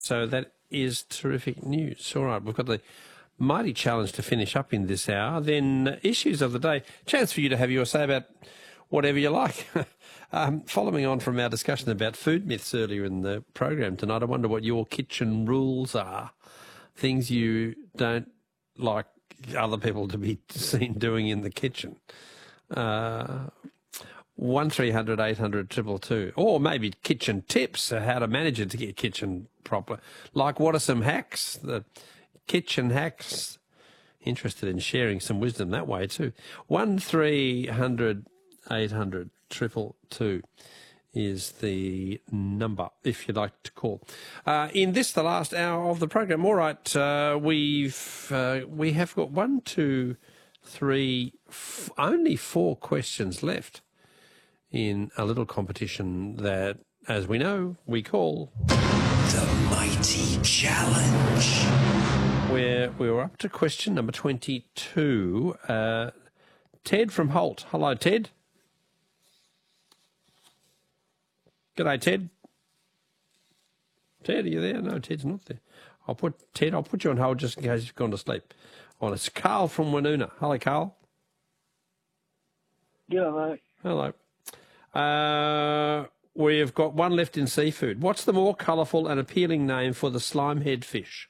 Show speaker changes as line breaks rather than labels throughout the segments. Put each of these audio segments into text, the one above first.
So that is terrific news. All right, we've got the mighty challenge to finish up in this hour. Then issues of the day. Chance for you to have your say about whatever you like. Following on from our discussion about food myths earlier in the program tonight, I wonder what your kitchen rules are. Things you don't like other people to be seen doing in the kitchen. 1300 800 222, or maybe kitchen tips, how to manage it to get your kitchen proper. Like, what are some hacks? The kitchen hacks. Interested in sharing some wisdom that way too. 1300 800 222 is the number if you'd like to call. In this, the last hour of the program. All right, we have got only 4 questions left in a little competition that, as we know, we call
The Mighty Challenge.
We're up to question number 22. Ted from Holt. Hello, Ted. G'day, Ted. Ted, are you there? No, Ted's not there. I'll put you on hold just in case you've gone to sleep. Oh, it's Carl from Woonona. Hello, Carl.
Yeah, mate.
Hello. We've got one left in seafood. What's the more colourful and appealing name for the slimehead fish?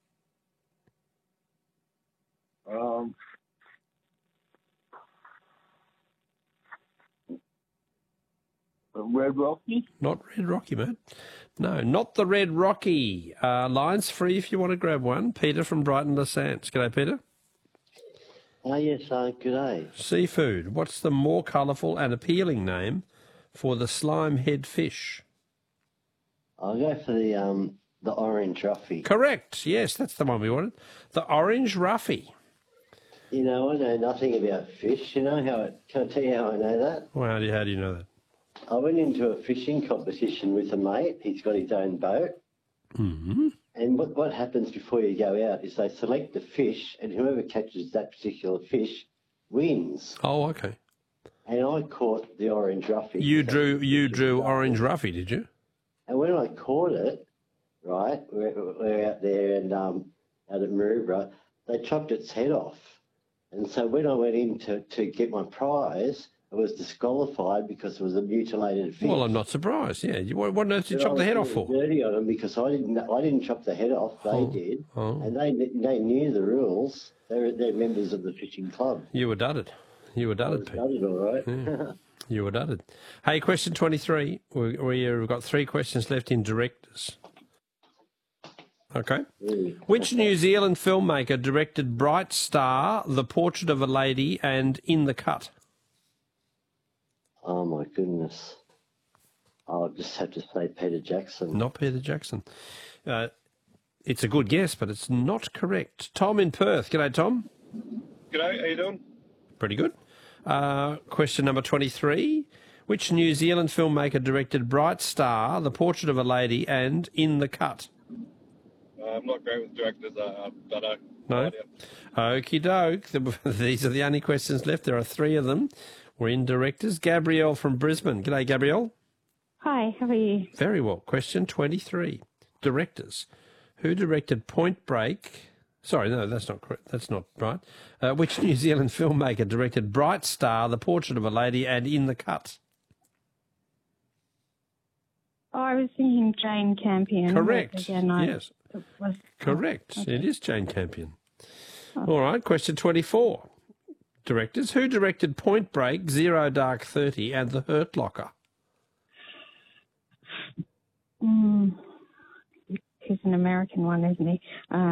Red Rocky?
Not Red Rocky, mate. No, not the Red Rocky. Line's free if you want to grab one. Peter from Brighton Le Sands. G'day, Peter.
Yes, good day.
Seafood. What's the more colourful and appealing name for the slimehead fish?
I'll go for the orange roughy.
Correct. Yes, that's the one we wanted. The orange roughy.
You know, I know nothing about fish. You know can I tell you how I know that?
Well, how do you know that?
I went into a fishing competition with a mate. He's got his own boat.
Mm-hmm.
And what happens before you go out is they select the fish, and whoever catches that particular fish wins.
Oh, okay.
And I caught the orange roughy.
You drew orange roughy, did you?
And when I caught it, right, we're out there and out at Maroubra, they chopped its head off. And so when I went in to get my prize, I was disqualified because it was a mutilated fish.
Well, I'm not surprised. Yeah, what on earth did you chop the head off for?
Dirty on them because I didn't chop the head off. They did, and they knew the rules. They're members of the fishing club.
You were dudded. Pete.
Dudded, all right.
Yeah. You were dudded. Hey, question 23. We've got 3 questions left in directors. Okay. Which New Zealand filmmaker directed Bright Star, The Portrait of a Lady, and In the Cut?
Oh, my goodness. I'll just have to say Peter Jackson.
Not Peter Jackson. It's a good guess, but it's not correct. Tom in Perth. G'day, Tom.
G'day, how you doing?
Pretty good. Question number 23. Which New Zealand filmmaker directed Bright Star, The Portrait of a Lady, and In the Cut?
I'm not great with directors. I don't know.
No? Okie doke. These are the only questions left. There are 3 of them. We're in directors. Gabrielle from Brisbane. G'day, Gabrielle.
Hi, how are you?
Very well. Question 23. Directors. Who directed Point Break? Sorry, no, that's not correct. That's not right. Which New Zealand filmmaker directed Bright Star, The Portrait of a Lady, and In the Cut?
Oh, I was thinking Jane Campion.
Correct.
Again,
yes. Correct. Okay. It is Jane Campion. All right. Question 24. Directors. Who directed Point Break, Zero Dark 30, and The Hurt Locker?
He's an American one, isn't he?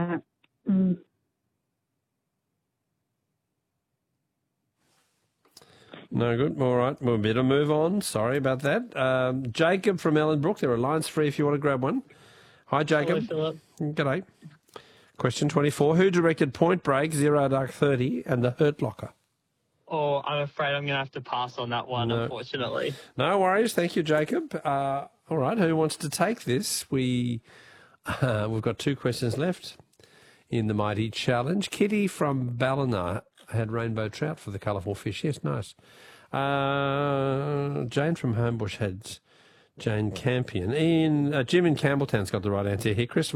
No good. All right. We'll better move on. Sorry about that. Jacob from Ellenbrook. There are lines free if you want to grab one. Hi, Jacob.
Hello, Philip.
G'day. Question 24. Who directed Point Break, Zero Dark 30, and The Hurt Locker?
Oh, I'm afraid I'm going to have to pass on that one, unfortunately.
No worries. Thank you, Jacob. All right. Who wants to take this? We've got 2 questions left in the Mighty Challenge. Kitty from Ballina had rainbow trout for the colourful fish. Yes, nice. Jane from Homebush had Jane Campion. Jim in Campbelltown's got the right answer here. Chris